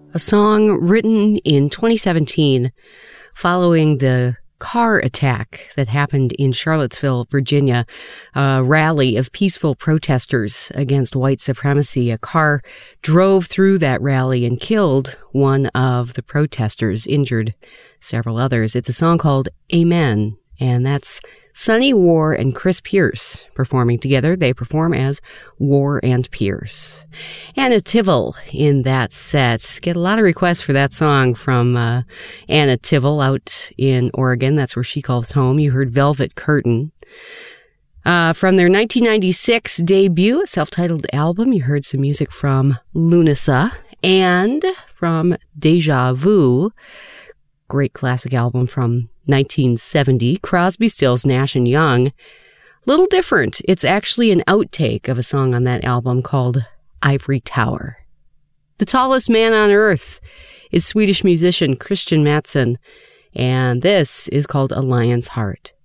a song written in 2017 following the car attack that happened in Charlottesville, Virginia, a rally of peaceful protesters against white supremacy. A car drove through that rally and killed one of the protesters, injured several others. It's a song called Amen, and that's Sonny War and Chris Pierce performing together. They perform as War and Pierce. Anna Tivel in that set. Get a lot of requests for that song from Anna Tivel out in Oregon. That's where she calls home. You heard Velvet Curtain. From their 1996 debut, a self-titled album, you heard some music from Lunasa and from Deja Vu, great classic album from 1970, Crosby, Stills, Nash & Young. Little different. It's actually an outtake of a song on that album called Ivory Tower. The tallest man on earth is Swedish musician Christian Mattsson, and this is called A Lion's Heart.